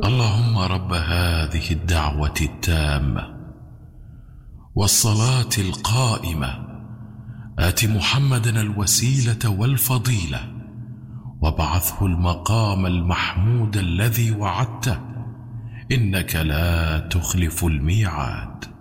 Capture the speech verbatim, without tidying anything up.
اللهم رب هذه الدعوة التامة والصلاة القائمة آت محمدا الوسيلة والفضيلة وابعثه المقام المحمود الذي وعدته إنك لا تخلف الميعاد.